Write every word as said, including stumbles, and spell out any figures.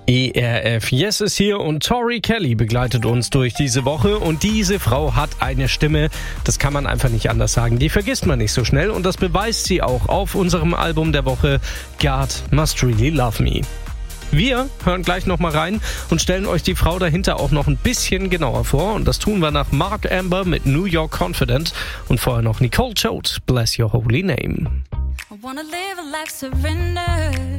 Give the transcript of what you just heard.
E R F Yes ist hier und Tori Kelly begleitet uns durch diese Woche und diese Frau hat eine Stimme, das kann man einfach nicht anders sagen, die vergisst man nicht so schnell und das beweist sie auch auf unserem Album der Woche God Must Really Love Me. Wir hören gleich nochmal rein und stellen euch die Frau dahinter auch noch ein bisschen genauer vor und das tun wir nach Mark Amber mit New York Confident und vorher noch Nicole Choate, Bless Your Holy Name. I wanna live a life surrendered.